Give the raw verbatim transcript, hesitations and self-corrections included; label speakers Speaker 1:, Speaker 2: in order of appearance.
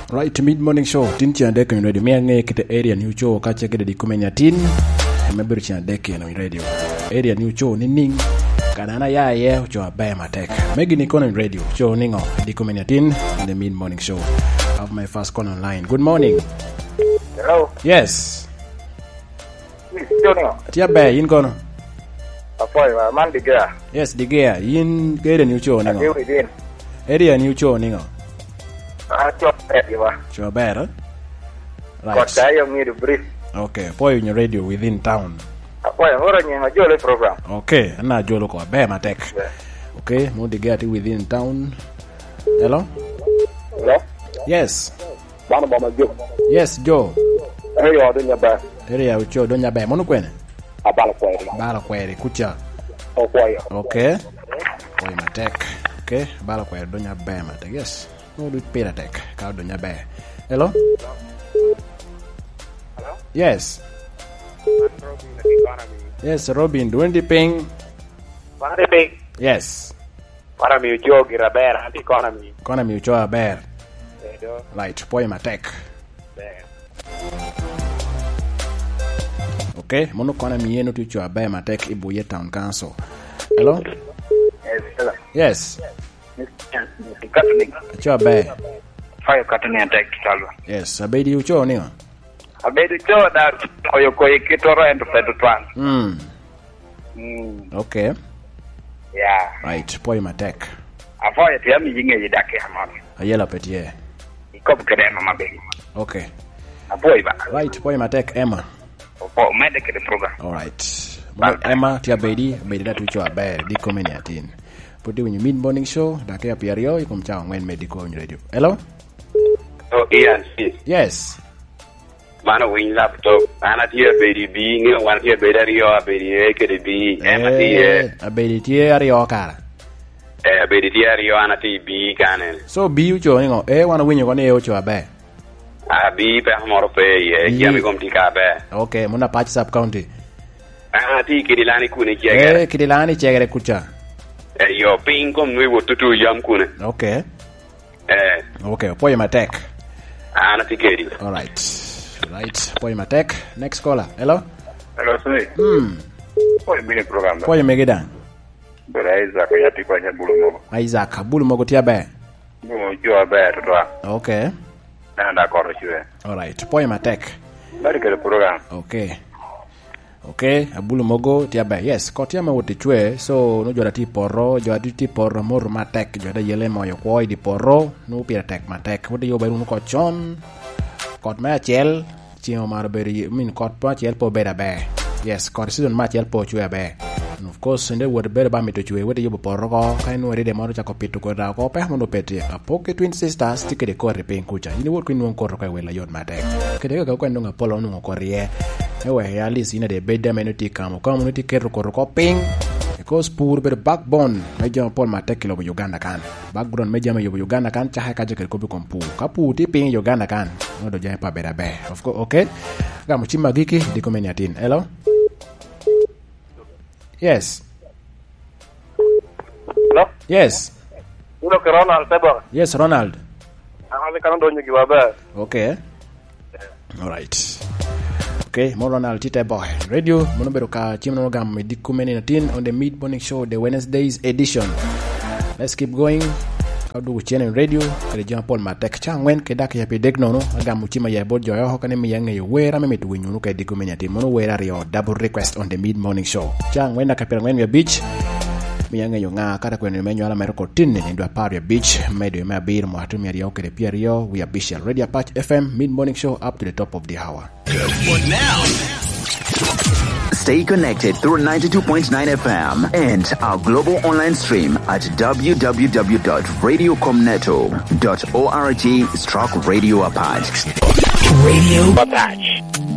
Speaker 1: Right, mid-morning show. Tin chia dek on radio. Mia nge kete area new show. Kache kete di kumenya tin. Remember chia dek on radio. Area new show ni ning. Kanana ya ye uchoa baya matek. Megi ni kono radio. Show ningo. Di kumenya tin. In the mid-morning show. I have my first call online. Good morning.
Speaker 2: Hello.
Speaker 1: Yes.
Speaker 2: Show ningo.
Speaker 1: Tia baya yin kono.
Speaker 2: Apoy ma man digea.
Speaker 1: Yes, digea. Yin area new show ningo.
Speaker 2: Adi within.
Speaker 1: Area new show ningo.
Speaker 2: Ah, show baya.
Speaker 1: Show baya. Right.
Speaker 2: Kota yung ni brief.
Speaker 1: Okay, po yung radio within town.
Speaker 2: Apoy ngoro nyi majole program.
Speaker 1: Okay, na jolo ko be matek. Okay, mo digea ti within town. Hello?
Speaker 2: Hello?
Speaker 1: Yes.
Speaker 2: Bana mama jo.
Speaker 1: Yes, Joe.
Speaker 2: Hey, yo dunya ba.
Speaker 1: Area ucho donya be mono kwene.
Speaker 2: Abala kwere.
Speaker 1: Bala kwere kucha.
Speaker 2: Okoy.
Speaker 1: Okay. Boy matek. Okay, bala kwere donya be matek. Yes. No do pera tek. Ka donya be. Hello?
Speaker 2: Hello?
Speaker 1: Yes.
Speaker 2: Robin the economy.
Speaker 1: Yes, Robin, doing the ping.
Speaker 2: Para big.
Speaker 1: Yes.
Speaker 2: Para mi ujo girabera anti economy.
Speaker 1: Economy ucho bear.
Speaker 2: Edo.
Speaker 1: Right, boy matek.
Speaker 2: Bear.
Speaker 1: Okay, mono economy yenu tu ucho bear matek Ibuye Town Council. Hello?
Speaker 2: Yes, hello.
Speaker 1: Yes.
Speaker 2: Mister Catholic.
Speaker 1: Ucho bear.
Speaker 2: Fire Catholic attack salwa.
Speaker 1: Yes, abedi ucho ni.
Speaker 2: Abedu cho da oyo ko ikitoro endo pedo twan.
Speaker 1: Mm.
Speaker 2: Mm.
Speaker 1: Okay.
Speaker 2: Yeah.
Speaker 1: Right, boy matek.
Speaker 2: Avoya tia mi yinge yidake amon.
Speaker 1: Ayela petie.
Speaker 2: Ikob kedeno mabe.
Speaker 1: Okay.
Speaker 2: Aboy ba.
Speaker 1: Right, boy matek Emma.
Speaker 2: Opo medeke the program.
Speaker 1: All right. Mo Emma tia bedi, bedi da tucho abe di komeni atin. Put when you mid morning show, da ke apiario ikom chao ngwen medical on radio. Hello?
Speaker 3: Oh, Ian,
Speaker 1: Yes.
Speaker 3: mana win laptop ana tia bedi bi nge wan tia bedi rio bedi e ke de bi ema tia
Speaker 1: abedi tia rio kara.
Speaker 3: eh bedi tia rio ana ti bi kanen
Speaker 1: So bi ucho ngo e wana winyo ko ne ucho abe.
Speaker 3: a bi pe moro pe ye ya mi kom ti ka be
Speaker 1: Okay, muna patch sub county.
Speaker 3: ana ti ke dilani kune
Speaker 1: Eh,
Speaker 3: kiega
Speaker 1: kidilani chegere kucha.
Speaker 3: eh yo pin kom nwe wo tutu yam kune
Speaker 1: Okay.
Speaker 3: eh
Speaker 1: Okay, boy matek.
Speaker 3: ana ti ke di
Speaker 1: All right. Right, boy matek. Next caller. Hello?
Speaker 2: Hello, sir.
Speaker 1: Hmm.
Speaker 2: Oy mini program.
Speaker 1: Boy megedan.
Speaker 2: Beraiza ko yati ko nya bulumo.
Speaker 1: Isaac, bulu mogo tia be.
Speaker 2: Mo jo abe to.
Speaker 1: Okay.
Speaker 2: Na da ko chiwe.
Speaker 1: All right, boy matek.
Speaker 2: Bari ke program.
Speaker 1: Okay. Okay, abulu mogo tia be. Yes, ko tia ma wote chwe. So no jora ti porro, jora ti porro mor matek, jora yele moyo ko di porro, no pira tek matek. Wote yo beru ko chon. Kot ma chel, chio mar beri, min kot pa chel po bera be. Yes, kot season ma chel po chwe be. And of course, ende wote bera ba mi to chwe, wote yo porro ko, kai no rede moro cha ko pitu ko da ko pe mono pete. Apoke twin sisters tike de ko repin kucha. Ini wote kwinu ko ko wela yon matek. Kede ka kwendo nga polo no ko rie. Ewe ya lisi ina de beda menuti kamo kamo nuti kero koro ko ping because pur ber backbone meja pol matek lo Uganda kan backbone meja me Uganda kan chahe kaje ko bi kompu kapu ti ping Uganda kan no do jay pa beda be of course okay gamo chimba giki di komeni atin. Hello? Yes.
Speaker 2: Hello?
Speaker 1: Yes.
Speaker 2: Uno ke Ronald Sebo.
Speaker 1: Yes, Ronald.
Speaker 2: Ana kan do nyu giwabe.
Speaker 1: Okay. All right. Okay, more Ronald Tite Boy. Radio, monobero ka chimno gam me dikumeni natin on the mid morning show, the Wednesdays edition. Let's keep going. Kadu channel radio, kale John Paul Matek changwen ke dak ya pe degno no gam chima ya bod joyo hokane mi yange yo wera me metu winyu no ka dikumeni natin mono wera rio double request on the mid morning show. Changwen na kapera ngwen ya beach. Mi yange yo nga kada kwenye menyo ala meroko tin ni ndo apari beach medio me abir mo atu mi rio ke pia rio we are Bishel Radio Patch F M mid morning show up to the top of the hour.
Speaker 4: What now?
Speaker 5: Stay connected through ninety-two point nine F M and our global online stream at w w w dot radio comneto dot org stroke radio apart.
Speaker 4: Radio Patch.